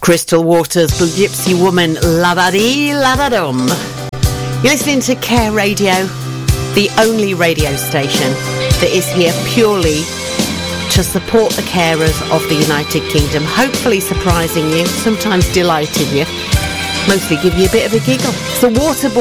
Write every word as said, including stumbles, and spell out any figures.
Crystal Waters, Gypsy Woman, la-da-dee, la-da-dum. You're listening to Care Radio, the only radio station that is here purely to support the carers of the United Kingdom, hopefully surprising you, sometimes delighting you, mostly give you a bit of a giggle. It's the Waterboy